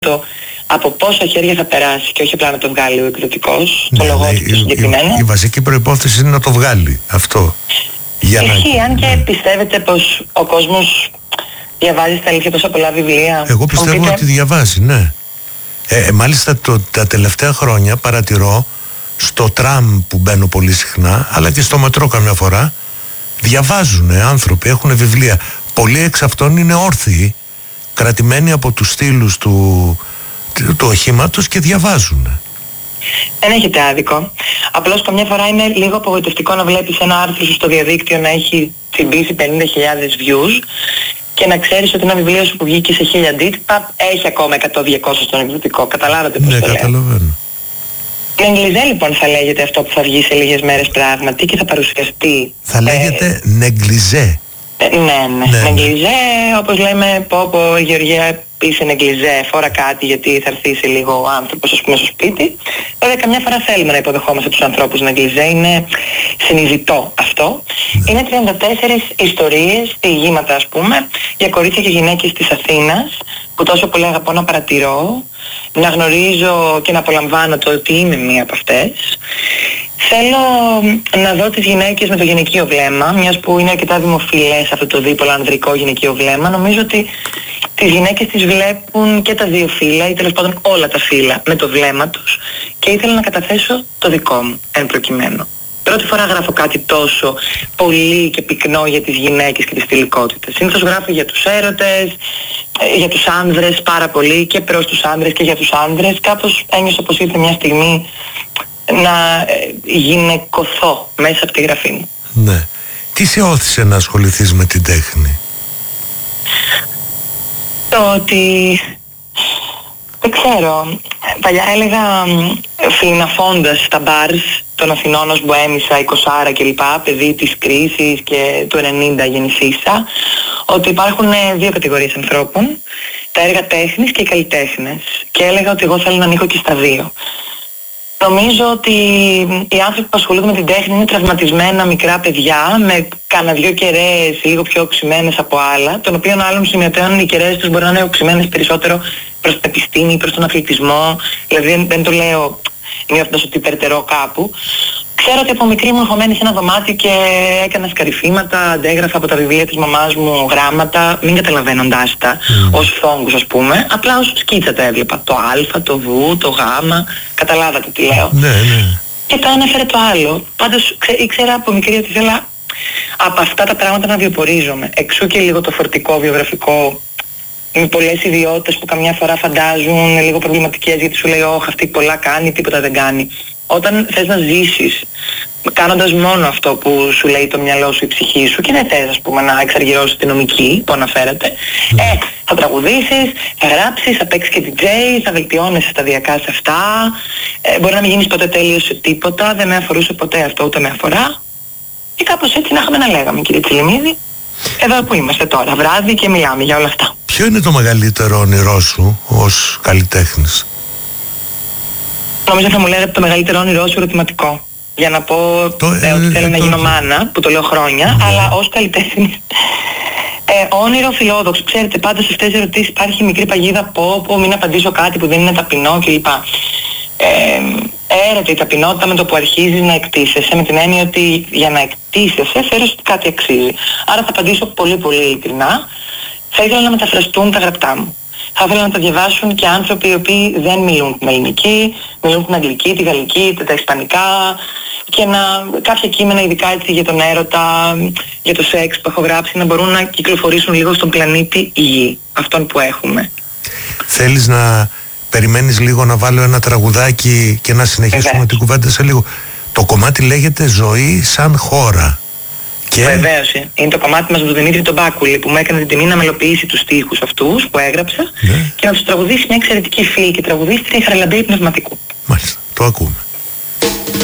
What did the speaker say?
από πόσα χέρια θα περάσει και όχι απλά να το βγάλει ο εκδοτικός, το λογότυπο συγκεκριμένο. Η βασική προϋπόθεση είναι να το βγάλει αυτό. Ισχύει, αν και πιστεύετε πως ο κόσμος διαβάζει στα αλήθεια τόσα πολλά βιβλία? Εγώ πιστεύω ότι διαβάζει, ναι. Μάλιστα τα τελευταία χρόνια παρατηρώ στο τραμ που μπαίνω πολύ συχνά, αλλά και στο μετρό καμιά φορά, διαβάζουν άνθρωποι, έχουν βιβλία. Πολλοί εξ αυτών είναι όρθιοι, κρατημένοι από τους στήλους του οχήματος και διαβάζουν. Δεν έχετε άδικο. Απλώς καμιά φορά είναι λίγο απογοητευτικό να βλέπεις ένα άρθρο σου στο διαδίκτυο να έχει τσιμπήσει 50.000 views και να ξέρεις ότι ένα βιβλίο σου που βγήκε σε 1000 αντίτυπα έχει ακόμα 100-200 στον εκδοτικό. Καταλάβατε πώς το λέω? Ναι, καταλαβαίνω. Νεγκλιζέ λοιπόν θα λέγεται αυτό που θα βγει σε λίγες μέρες πράγματι και θα παρουσιαστεί. Θα λέγεται νεγκλιζέ. Ναι. Νεγκλιζέ, όπως λέμε, πω Γεωργία, είσαι νεγκλιζέ, φόρα κάτι γιατί θα έρθει σε λίγο ο άνθρωπος, ας πούμε, στο σπίτι. Βέβαια καμιά φορά θέλουμε να υποδεχόμαστε τους ανθρώπους νεγκλιζέ, είναι συνειδητό αυτό. Είναι 34 ιστορίες, διηγήματα ας πούμε, για κορίτσια και γυναίκες της Αθήνας, που τόσο πολύ αγαπώ να παρατηρώ, να γνωρίζω και να απολαμβάνω το ότι είμαι μία από αυτές. Θέλω να δω τις γυναίκες με το γυναικείο βλέμμα, μιας που είναι αρκετά δημοφιλές αυτό το δίπολο ανδρικό γυναικείο βλέμμα. Νομίζω ότι τις γυναίκες τις βλέπουν και τα δύο φύλλα ή τέλος πάντων όλα τα φύλλα με το βλέμμα τους και ήθελα να καταθέσω το δικό μου εν προκειμένου. Πρώτη φορά γράφω κάτι τόσο πολύ και πυκνό για τις γυναίκες και τις θηλυκότητες. Συνήθως γράφω για τους έρωτες, για τους άνδρες πάρα πολύ και προς τους άνδρες και για τους άνδρες. Κάπως ένιωσα πως ήρθε μια στιγμή να γυναικωθώ μέσα από τη γραφή μου. Ναι. Τι σε όθησε να ασχοληθείς με την τέχνη? Το ότι... δεν ξέρω. Παλιά έλεγα φιλιναφώντας στα μπαρς των Αθηνών ως μποέμισσα, 20άρα κλπ, παιδί της κρίσης και του 90 γεννηθήσα, ότι υπάρχουν δύο κατηγορίες ανθρώπων, τα έργα τέχνης και οι καλλιτέχνες. Και έλεγα ότι εγώ θέλω να ανήκω και στα δύο. Νομίζω ότι οι άνθρωποι που ασχολούνται με την τέχνη είναι τραυματισμένα μικρά παιδιά με κάνα δυο κεραίες λίγο πιο οξυμένες από άλλα, των οποίων άλλων σημειωτέων οι κεραίες τους μπορεί να είναι οξυμένες περισσότερο προς την επιστήμη, προς τον αθλητισμό. Δηλαδή δεν το λέω νιώθοντας ότι υπερτερώ κάπου. Ξέρω ότι από μικρή μου ερχομένη σε ένα δωμάτιο και έκανα σκαρυφήματα, αντέγραφα από τα βιβλία της μαμάς μου γράμματα, μην καταλαβαίνοντάς τα ως φόγκους ας πούμε, απλά ως σκίτσα τα έβλεπα. Το α, το β, το γ, καταλάβατε τι λέω. Ναι. Και το ένα έφερε το άλλο. Πάντως ήξερα από μικρή ότι ήθελα από αυτά τα πράγματα να βιοπορίζομαι. Εξού και λίγο το φορτικό βιογραφικό, με πολλές ιδιότητες που καμιά φορά φαντάζουν λίγο προβληματικές, γιατί σου λέει όχι αυτή πολλά κάνει, τίποτα δεν κάνει. Όταν θες να ζήσεις κάνοντας μόνο αυτό που σου λέει το μυαλό σου, η ψυχή σου, και δεν θες ας πούμε να εξαργυρώσεις τη νομική που αναφέρατε, θα τραγουδήσεις, θα γράψεις, θα παίξεις και DJ, θα βελτιώνεσαι σταδιακά σε αυτά, μπορεί να μην γίνεις ποτέ τέλειος σε τίποτα, δεν με αφορούσε ποτέ αυτό, ούτε με αφορά, και κάπως έτσι να είχαμε να λέγαμε, κύριε Τσιλιμίδη. Εδώ που είμαστε τώρα, βράδυ, και μιλάμε για όλα αυτά. Ποιο είναι το μεγαλύτερο όνειρό σου ως καλλιτέχνης? Νομίζω θα μου λέγατε το μεγαλύτερο όνειρό σου ερωτηματικό. Για να πω ότι θέλω να γίνω μάνα, που το λέω χρόνια, αλλά ως καλλιτέχνης. Όνειρο φιλόδοξο. Ξέρετε, πάντα σε αυτές τις ερωτήσεις υπάρχει μικρή παγίδα πω μην απαντήσω κάτι που δεν είναι ταπεινό κλπ. Έρεται η ταπεινότητα με το που αρχίζεις να εκτίθεσαι, με την έννοια ότι για να εκτίθεσαι φέρεις ότι κάτι αξίζει. Άρα θα απαντήσω πολύ πολύ ειλικρινά. Θα ήθελα να μεταφραστούν τα γραπτά μου. Θα ήθελα να τα διαβάσουν και άνθρωποι οι οποίοι δεν μιλούν την ελληνική, μιλούν την αγγλική, τη γαλλική, τα ισπανικά, και κάποια κείμενα ειδικά έτσι για τον έρωτα, για το σεξ που έχω γράψει, να μπορούν να κυκλοφορήσουν λίγο στον πλανήτη Γη, αυτόν που έχουμε. Θέλεις να περιμένεις λίγο να βάλω ένα τραγουδάκι και να συνεχίσουμε την κουβέντα σε λίγο? Το κομμάτι λέγεται «Ζωή σαν χώρα». Και... Βεβαίως, είναι το κομμάτι μας του Δημήτρη τον Μπάκουλη, που μου έκανε την τιμή να μελοποιήσει τους στίχους αυτούς που έγραψα και να τους τραγουδήσει μια εξαιρετική φίλη και τραγουδίστρια, η Χαραλαμπέη Πνευματικού. Μάλιστα, το ακούμε.